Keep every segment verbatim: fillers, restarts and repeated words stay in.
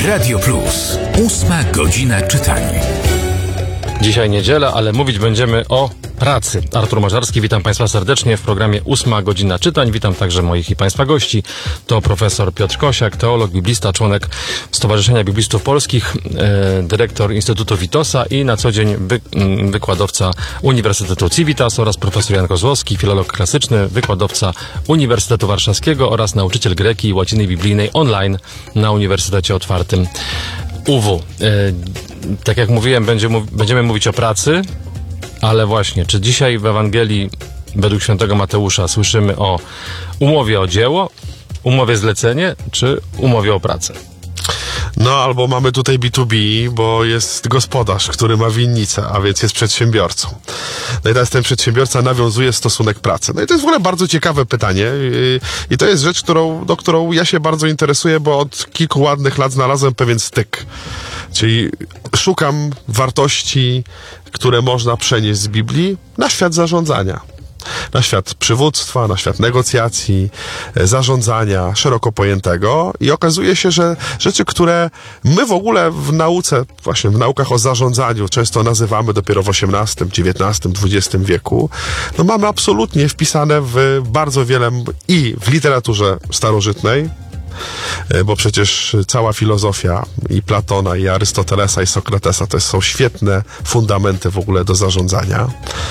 Radio Plus. Ósma godzina czytania. Dzisiaj niedziela, ale mówić będziemy o pracy. Artur Mażarski, witam Państwa serdecznie w programie Ósma godzina czytań. Witam także moich i Państwa gości. To profesor Piotr Kosiak, teolog, biblista, członek Stowarzyszenia Biblistów Polskich, e, dyrektor Instytutu Witosa i na co dzień wy, m, wykładowca Uniwersytetu Civitas oraz profesor Jan Kozłowski, filolog klasyczny, wykładowca Uniwersytetu Warszawskiego oraz nauczyciel greki i łaciny biblijnej online na Uniwersytecie Otwartym U W. E, tak jak mówiłem, będzie, będziemy mówić o pracy, ale właśnie, czy dzisiaj w Ewangelii według świętego Mateusza słyszymy o umowie o dzieło, umowie zlecenie, czy umowie o pracę? No, albo mamy tutaj B dwa B, bo jest gospodarz, który ma winnicę, a więc jest przedsiębiorcą. No i teraz ten przedsiębiorca nawiązuje stosunek pracy. No i to jest w ogóle bardzo ciekawe pytanie i, i to jest rzecz, którą, do którą ja się bardzo interesuję, bo od kilku ładnych lat znalazłem pewien styk. Czyli szukam wartości, które można przenieść z Biblii na świat zarządzania. Na świat przywództwa, na świat negocjacji, zarządzania szeroko pojętego i okazuje się, że rzeczy, które my w ogóle w nauce, właśnie w naukach o zarządzaniu często nazywamy dopiero w osiemnastym, dziewiętnastym, dwudziestym wieku, no mamy absolutnie wpisane w bardzo wiele i w literaturze starożytnej, bo przecież cała filozofia i Platona, i Arystotelesa, i Sokratesa to są świetne fundamenty w ogóle do zarządzania,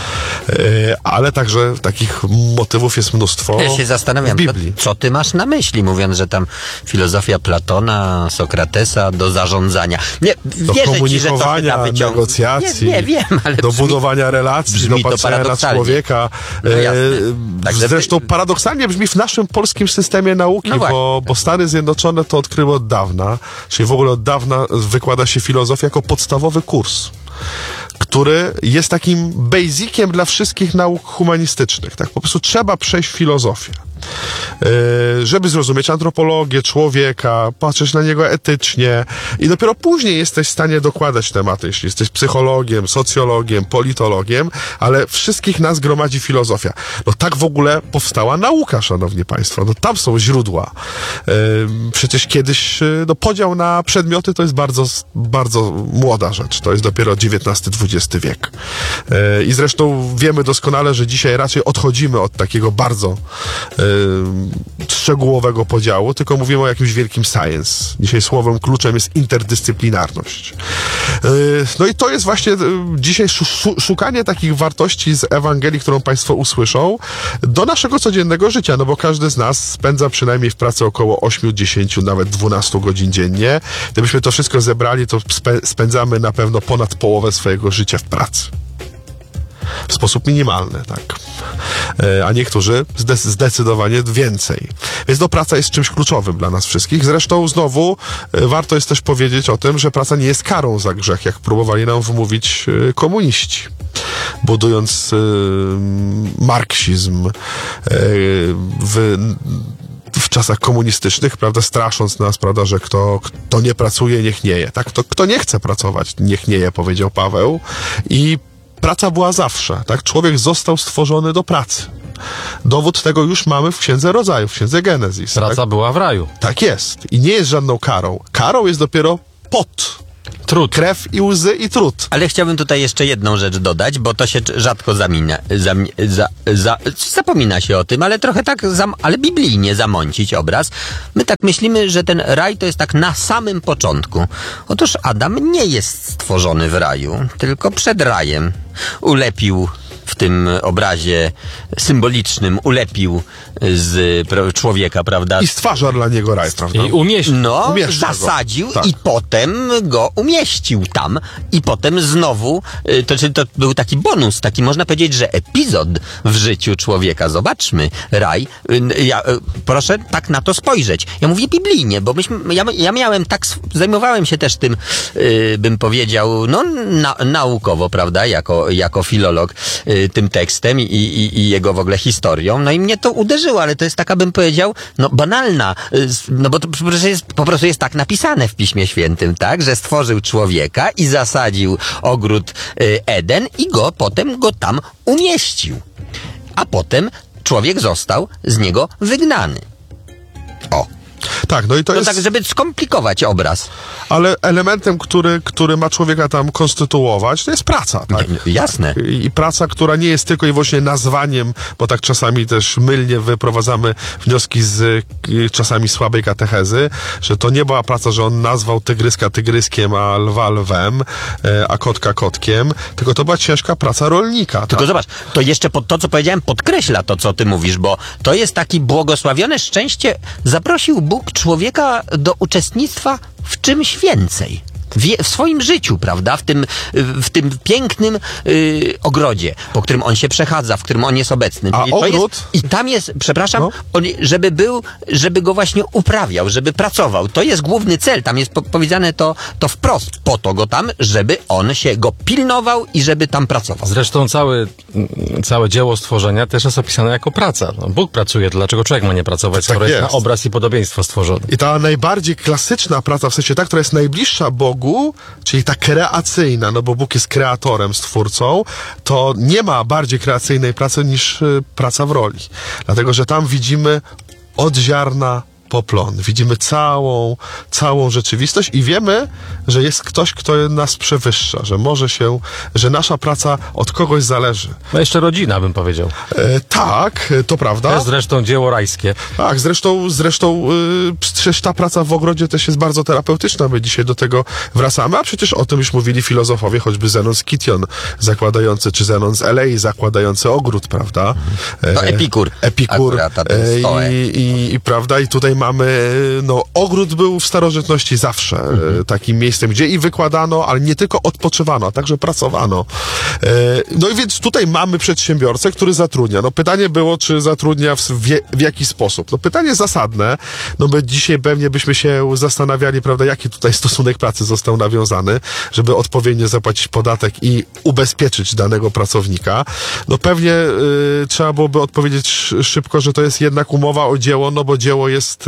ale także takich motywów jest mnóstwo. Ja się zastanawiam, w Biblii. Co, co ty masz na myśli, mówiąc, że tam filozofia Platona, Sokratesa do zarządzania. Nie, do wierzę komunikowania, ci, że to negocjacji, nie, nie wiem, ale do brzmi, budowania relacji, do patrzenia na człowieka. No jasne. Także Zresztą ty... paradoksalnie brzmi w naszym polskim systemie nauki, no bo, bo Stany Zjednoczone to odkryły od dawna, czyli w ogóle od dawna wykłada się filozofię jako podstawowy kurs, który jest takim basiciem dla wszystkich nauk humanistycznych. Tak, po prostu trzeba przejść filozofię, yy, żeby zrozumieć antropologię człowieka, patrzeć na niego etycznie i dopiero później jesteś w stanie dokładać tematy, jeśli jesteś psychologiem, socjologiem, politologiem, ale wszystkich nas gromadzi filozofia. No tak w ogóle powstała nauka, szanowni państwo. No tam są źródła. Yy, przecież kiedyś yy, no, podział na przedmioty to jest bardzo, bardzo młoda rzecz. To jest dopiero dziewiętnasty, dwudziesty wiek. Yy, I zresztą wiemy doskonale, że dzisiaj raczej odchodzimy od takiego bardzo yy, szczegółowego podziału, tylko mówimy o jakimś wielkim science. Dzisiaj słowem kluczem jest interdyscyplinarność. Yy, no i to jest właśnie yy, dzisiaj sz- szukanie takich wartości z Ewangelii, którą państwo usłyszą, do naszego codziennego życia, no bo każdy z nas spędza przynajmniej w pracy około osiem, dziesięć, nawet dwanaście godzin dziennie. Gdybyśmy to wszystko zebrali, to spe- spędzamy na pewno ponad połowę swojego życia w pracy. W sposób minimalny, tak. A niektórzy zde- zdecydowanie więcej. Więc no, praca jest czymś kluczowym dla nas wszystkich. Zresztą znowu e, warto jest też powiedzieć o tym, że praca nie jest karą za grzech, jak próbowali nam wmówić e, komuniści. Budując e, marksizm e, w w czasach komunistycznych, prawda, strasząc nas, prawda, że kto, kto nie pracuje, niech nie je. Tak? Kto, kto nie chce pracować, niech nie je, powiedział Paweł. I praca była zawsze, tak? Człowiek został stworzony do pracy. Dowód tego już mamy w Księdze Rodzaju, w Księdze Genezis. Praca tak? była w raju. Tak jest. I nie jest żadną karą. Karą jest dopiero pot. Trud. Krew i łzy i trud. Ale chciałbym tutaj jeszcze jedną rzecz dodać, bo to się rzadko zamina, zam, za, za, zapomina się o tym, ale trochę tak, zam, ale biblijnie zamącić obraz. My tak myślimy, że ten raj to jest tak na samym początku. Otóż Adam nie jest stworzony w raju, tylko przed rajem. Ulepił w tym obrazie symbolicznym, ulepił z pro, człowieka, prawda? I stwarza dla niego raj, prawda? I umieścił. No, Umieszcza zasadził go. Tak. i potem go umieścił tam. I potem znowu, to, to był taki bonus, taki można powiedzieć, że epizod w życiu człowieka. Zobaczmy, raj. Ja, proszę tak na to spojrzeć. Ja mówię biblijnie, bo myśmy, ja, ja miałem tak, zajmowałem się też tym, yy, bym powiedział, no na, naukowo, prawda, jako, jako filolog, yy, tym tekstem i, i, i jego w ogóle historią. No i mnie to uderzyło, ale to jest taka, bym powiedział, no banalna, no bo to po prostu jest, po prostu jest tak napisane w Piśmie Świętym, tak, że stworzył człowieka i zasadził ogród y, Eden i go potem go tam umieścił. A potem człowiek został z niego wygnany. O. Tak, no i to, To jest... tak, żeby skomplikować obraz. Ale elementem, który, który ma człowieka tam konstytuować, to jest praca, tak? Nie, jasne. I, I praca, która nie jest tylko i wyłącznie nazwaniem, bo tak czasami też mylnie wyprowadzamy wnioski z y, czasami słabej katechezy, że to nie była praca, że on nazwał tygryska tygryskiem, a lwa lwem, y, a kotka kotkiem, tylko to była ciężka praca rolnika. Tylko tak? zobacz, to jeszcze pod to, co powiedziałem, podkreśla to, co ty mówisz, bo to jest taki błogosławione szczęście. Zaprosił Bóg człowieka do uczestnictwa w czymś więcej. W, w swoim życiu, prawda? W tym, w tym pięknym y, ogrodzie, po którym on się przechadza, w którym on jest obecny. A Czyli to ogród? jest, I tam jest, przepraszam, No. on, żeby był, żeby go właśnie uprawiał, żeby pracował. To jest główny cel. Tam jest po, powiedziane to, to wprost. Po to go tam, żeby on się go pilnował i żeby tam pracował. Zresztą cały, całe dzieło stworzenia też jest opisane jako praca. No, Bóg pracuje, dlaczego człowiek ma nie pracować, skoro Tak jest na jest. obraz i podobieństwo stworzony. I ta najbardziej klasyczna praca, w sensie ta, która jest najbliższa Bogu, czyli ta kreacyjna, no bo Bóg jest kreatorem, stwórcą, to nie ma bardziej kreacyjnej pracy niż y, praca w roli. Dlatego, że tam widzimy od ziarna po plon. Widzimy całą, całą rzeczywistość i wiemy, że jest ktoś, kto nas przewyższa, że może się, że nasza praca od kogoś zależy. No jeszcze rodzina, bym powiedział. E, tak, to prawda. To jest zresztą dzieło rajskie. Tak, zresztą, zresztą yy, przecież ta praca w ogrodzie też jest bardzo terapeutyczna. My dzisiaj do tego wracamy, a przecież o tym już mówili filozofowie, choćby Zenon z Kition zakładający, czy Zenon z Elei zakładający ogród, prawda? To Epikur. Epikur. Akurat, a ten E, Stoę. i, i, I prawda, i tutaj mamy, no ogród był w starożytności zawsze Mhm. e, takim miejscem, gdzie i wykładano, ale nie tylko odpoczywano, a także pracowano. E, no i więc tutaj mamy przedsiębiorcę, który zatrudnia. No pytanie było, czy zatrudnia w, w, w jaki sposób. No pytanie zasadne, no my dzisiaj pewnie byśmy się zastanawiali, prawda, jaki tutaj stosunek pracy został nawiązany, żeby odpowiednio zapłacić podatek i ubezpieczyć danego pracownika. No pewnie y, trzeba byłoby odpowiedzieć sz- szybko, że to jest jednak umowa o dzieło, no bo dzieło jest, y,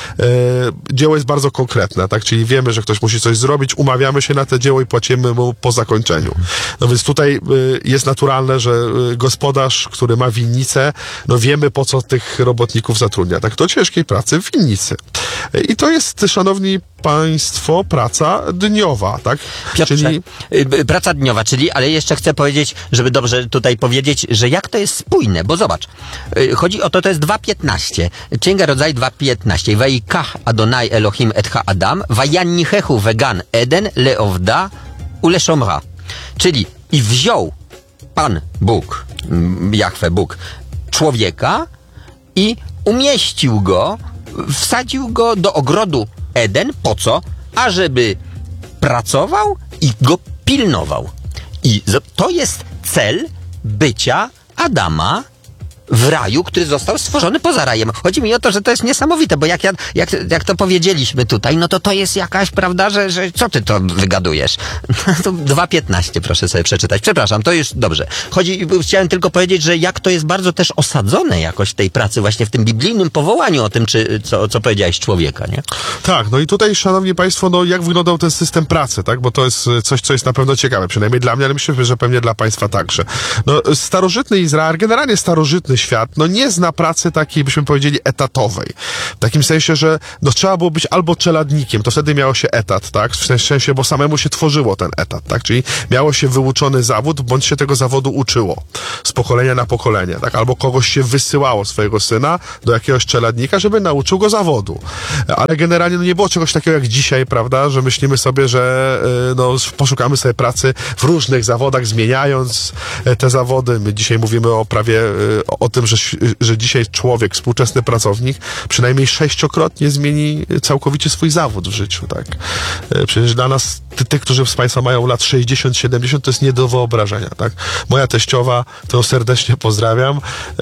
y, dzieło jest bardzo konkretne, tak, czyli wiemy, że ktoś musi coś zrobić, umawiamy się na to dzieło i płacimy mu po zakończeniu. No więc tutaj y, jest naturalne, że y, gospodarz, który ma winnicę, no wiemy, po co tych robotników zatrudnia, tak, do ciężkiej pracy w winnicy. Y, I to jest, szanowni państwo, praca dniowa, tak? Piotrze, Czyli y, praca dniowa, czyli, ale jeszcze chcę powiedzieć, żeby dobrze tutaj powiedzieć, że jak to jest spójne, bo zobacz, y, chodzi o to, to jest dwa piętnaście, Księga Rodzaju dwa piętnaście, Vayikach Adonai Elohim et ha-Adam, Vayannichechu vegan Eden leovda uleszomra, czyli i wziął Pan Bóg, mm, Jahwe Bóg, człowieka i umieścił go, wsadził go do ogrodu Eden, po co? Ażeby pracował i go pilnował. I z- to jest cel bycia Adama w raju, który został stworzony poza rajem. Chodzi mi o to, że to jest niesamowite, bo jak, ja, jak, jak to powiedzieliśmy tutaj, no to to jest jakaś, prawda, że, że co ty to wygadujesz? To dwa piętnaście proszę sobie przeczytać. Przepraszam, to już dobrze. Chodzi, chciałem tylko powiedzieć, że jak to jest bardzo też osadzone jakoś w tej pracy, właśnie w tym biblijnym powołaniu o tym, czy, co, co powiedziałeś, człowieka, nie? tak, no i tutaj, szanowni państwo, no jak wyglądał ten system pracy, tak? Bo to jest e, coś, co jest na pewno ciekawe, przynajmniej dla mnie, ale myślę, że pewnie dla państwa także. No, starożytny Izrael, generalnie starożytny świat, no nie zna pracy takiej, byśmy powiedzieli, etatowej. W takim sensie, że no trzeba było być albo czeladnikiem, to wtedy miało się etat, tak? W sensie, bo samemu się tworzyło ten etat, tak? Czyli miało się wyuczony zawód, bądź się tego zawodu uczyło z pokolenia na pokolenie, tak? Albo kogoś się wysyłało, swojego syna, do jakiegoś czeladnika, żeby nauczył go zawodu. Ale generalnie no nie było czegoś takiego jak dzisiaj, prawda? Że myślimy sobie, że y, no, poszukamy sobie pracy w różnych zawodach, zmieniając y, te zawody. My dzisiaj mówimy o prawie y, o tym, że, że dzisiaj człowiek, współczesny pracownik przynajmniej sześciokrotnie zmieni całkowicie swój zawód w życiu, tak? Y, Przecież dla nas, ty, tych, którzy z państwa mają lat sześćdziesiąt siedemdziesiąt, to jest nie do wyobrażenia, tak? Moja teściowa, to ją serdecznie pozdrawiam,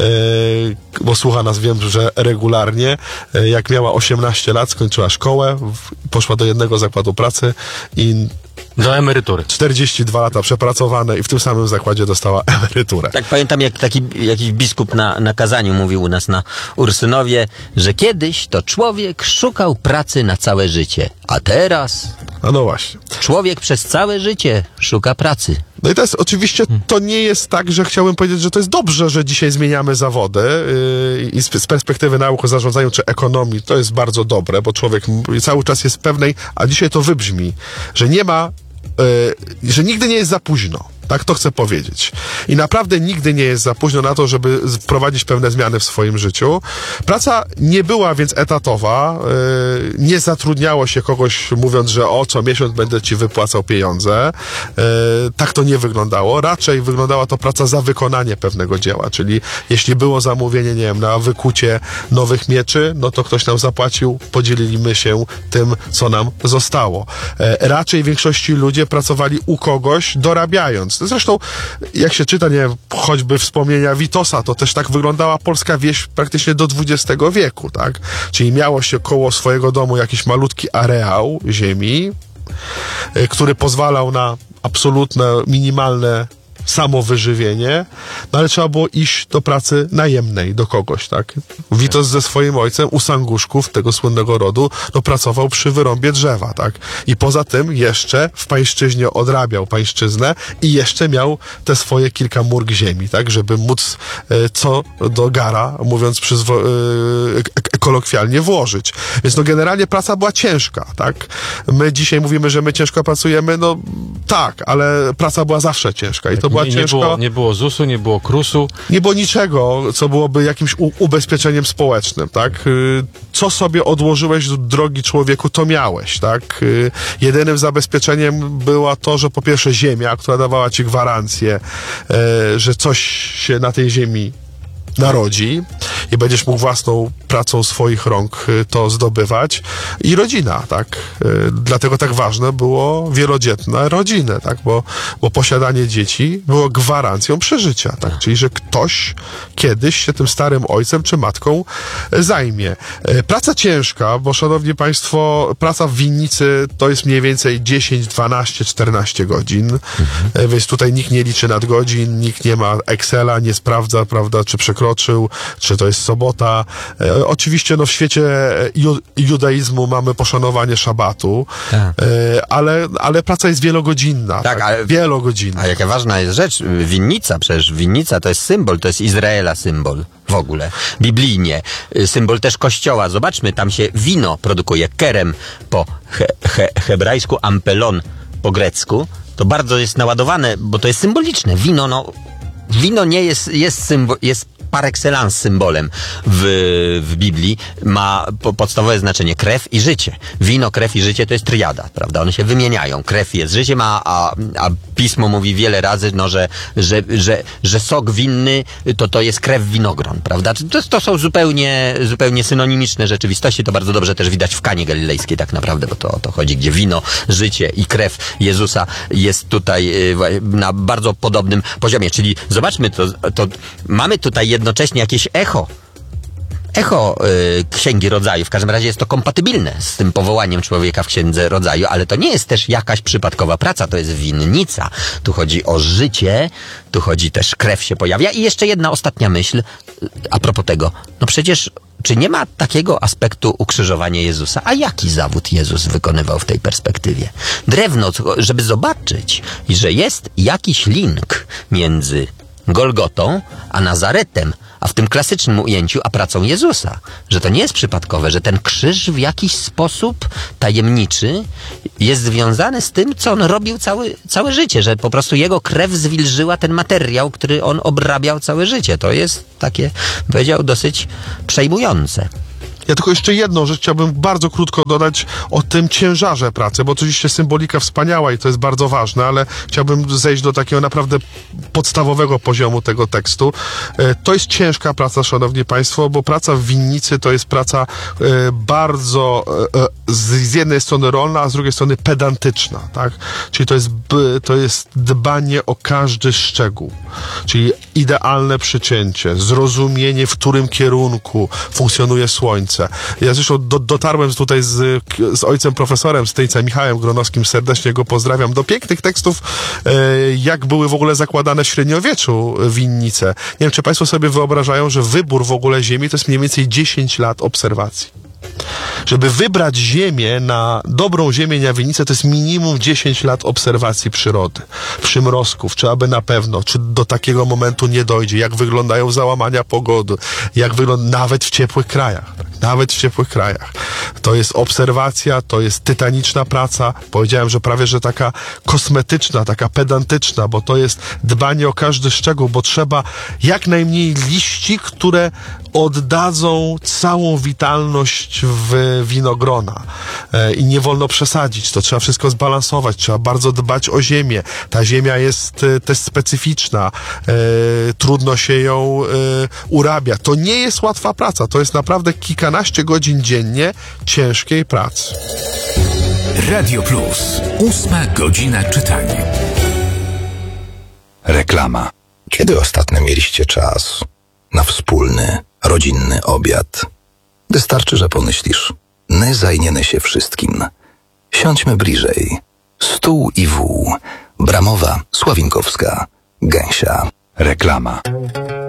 y, bo słucha nas, wiem, że regularnie, y, jak miała osiemnaście lat, skończyła szkołę, w, poszła do jednego zakładu pracy i Do emerytury. czterdzieści dwa lata przepracowane i w tym samym zakładzie dostała emeryturę. Tak pamiętam, jak taki jakiś biskup na, na kazaniu mówił u nas na Ursynowie, że kiedyś to człowiek szukał pracy na całe życie, a teraz... A no właśnie. Człowiek przez całe życie szuka pracy. No i to jest oczywiście, to nie jest tak, że chciałbym powiedzieć, że to jest dobrze, że dzisiaj zmieniamy zawody yy, i z, z perspektywy nauk o zarządzaniu czy ekonomii to jest bardzo dobre, bo człowiek cały czas jest pewnej, a dzisiaj to wybrzmi, że nie ma, yy, że nigdy nie jest za późno. Tak to chcę powiedzieć. I naprawdę nigdy nie jest za późno na to, żeby wprowadzić pewne zmiany w swoim życiu. Praca nie była więc etatowa, yy, nie zatrudniało się kogoś mówiąc, że o, co miesiąc będę ci wypłacał pieniądze. Yy, tak to nie wyglądało. Raczej wyglądała to praca za wykonanie pewnego dzieła, czyli jeśli było zamówienie, nie wiem, na wykucie nowych mieczy, no to ktoś nam zapłacił, podzieliliśmy się tym, co nam zostało. Yy, raczej w większości ludzie pracowali u kogoś, dorabiając. Zresztą, jak się czyta, nie wiem, choćby wspomnienia Witosa, to też tak wyglądała polska wieś praktycznie do dwudziestego wieku, tak? Czyli miało się koło swojego domu jakiś malutki areał ziemi, y, który pozwalał na absolutne, minimalne samowyżywienie, no ale trzeba było iść do pracy najemnej, do kogoś, tak? Witos ze swoim ojcem u Sanguszków, tego słynnego rodu, no pracował przy wyrąbie drzewa, tak? I poza tym jeszcze w pańszczyźnie odrabiał pańszczyznę i jeszcze miał te swoje kilka mórg ziemi, tak? Żeby móc e, co do gara, mówiąc przyzwo- e, kolokwialnie, włożyć. Więc no generalnie praca była ciężka, tak? My dzisiaj mówimy, że my ciężko pracujemy, no tak, ale praca była zawsze ciężka i to była nie, ciężko. Nie było, nie było zusu, nie było krusu. Nie było niczego, co byłoby jakimś u- ubezpieczeniem społecznym, tak? Y, Co sobie odłożyłeś do drogi człowieku, to miałeś, tak? Y, Jedynym zabezpieczeniem była to, że po pierwsze ziemia, która dawała ci gwarancję, y, że coś się na tej ziemi narodzi i będziesz mógł własną pracą swoich rąk y, to zdobywać i rodzina, tak? Y, dlatego tak ważne było wielodzietne rodziny, tak? Bo, bo posiadanie dzieci było gwarancją przeżycia, tak? Czyli, że ktoś kiedyś się tym starym ojcem czy matką y, zajmie. Y, praca ciężka, bo szanowni państwo, praca w winnicy to jest mniej więcej dziesięć, dwanaście, czternaście godzin, mhm. y, więc tutaj nikt nie liczy nadgodzin, nikt nie ma Excela, nie sprawdza, prawda, czy przekroczył, czy to jest sobota. E, oczywiście no, w świecie ju, judaizmu mamy poszanowanie szabatu, Tak. e, ale, ale praca jest wielogodzinna. Tak, Tak, ale- wielogodzinna. A jaka ważna jest rzecz, winnica, przecież winnica to jest symbol, to jest Izraela symbol w ogóle, biblijnie. Symbol też kościoła. Zobaczmy, tam się wino produkuje, kerem po he, he, hebrajsku, ampelon po grecku. To bardzo jest naładowane, bo to jest symboliczne. Wino, no, wino nie jest, jest symbol, jest par excellence symbolem w, w Biblii, ma po, podstawowe znaczenie krew i życie. Wino, krew i życie to jest triada, prawda? One się wymieniają. Krew jest życiem, a, a, a Pismo mówi wiele razy, no, że, że, że, że sok winny to, to jest krew winogron, prawda? To, to są zupełnie, zupełnie synonimiczne rzeczywistości. To bardzo dobrze też widać w Kanie Galilejskiej tak naprawdę, bo to o to chodzi, gdzie wino, życie i krew Jezusa jest tutaj y, na bardzo podobnym poziomie. Czyli zobaczmy, to, to mamy tutaj jednocześnie jakieś echo echo y, Księgi Rodzaju. W każdym razie jest to kompatybilne z tym powołaniem człowieka w Księdze Rodzaju, ale to nie jest też jakaś przypadkowa praca, to jest winnica. Tu chodzi o życie, tu chodzi też, krew się pojawia. I jeszcze jedna ostatnia myśl y, a propos tego. No przecież czy nie ma takiego aspektu ukrzyżowania Jezusa? A jaki zawód Jezus wykonywał w tej perspektywie? Drewno, żeby zobaczyć, że jest jakiś link między Golgotą a Nazaretem, a w tym klasycznym ujęciu, a pracą Jezusa. Że to nie jest przypadkowe, że ten krzyż w jakiś sposób tajemniczy jest związany z tym, co on robił cały, całe życie, że po prostu jego krew zwilżyła ten materiał, który on obrabiał całe życie. To jest takie, powiedział, dosyć przejmujące. Ja tylko jeszcze jedną rzecz chciałbym bardzo krótko dodać o tym ciężarze pracy, bo oczywiście symbolika wspaniała i to jest bardzo ważne, ale chciałbym zejść do takiego naprawdę podstawowego poziomu tego tekstu. To jest ciężka praca, szanowni państwo, bo praca w winnicy to jest praca bardzo z jednej strony rolna, a z drugiej strony pedantyczna, tak? Czyli to jest, to jest dbanie o każdy szczegół, czyli idealne przycięcie, zrozumienie, w którym kierunku funkcjonuje słońce. Ja zresztą do, dotarłem tutaj z, z ojcem profesorem z Tyjca, Michałem Gronowskim, serdecznie go pozdrawiam, do pięknych tekstów, e, jak były w ogóle zakładane w średniowieczu winnice. Nie wiem, czy państwo sobie wyobrażają, że wybór w ogóle ziemi to jest mniej więcej dziesięć lat obserwacji. Żeby wybrać ziemię na dobrą ziemię na winnicę, to jest minimum dziesięć lat obserwacji przyrody, przymrozków, czy aby na pewno, czy do takiego momentu nie dojdzie, jak wyglądają załamania pogody, jak wygląda nawet w ciepłych krajach, tak? Nawet w ciepłych krajach. To jest obserwacja, to jest tytaniczna praca. Powiedziałem, że prawie, że taka kosmetyczna, taka pedantyczna, bo to jest dbanie o każdy szczegół, bo trzeba jak najmniej liści, które oddadzą całą witalność w winogrona. E, I nie wolno przesadzić. To trzeba wszystko zbalansować. Trzeba bardzo dbać o ziemię. Ta ziemia jest e, też specyficzna. E, trudno się ją e, urabia. To nie jest łatwa praca. To jest naprawdę kilkanaście godzin dziennie ciężkiej pracy. Radio Plus. Ósma godzina czytania. Reklama. Kiedy ostatnio mieliście czas na wspólny, rodzinny obiad? Wystarczy, że pomyślisz. My zajmiemy się wszystkim. Siądźmy bliżej. Stół i wół. Bramowa, Sławinkowska, Gęsia. Reklama.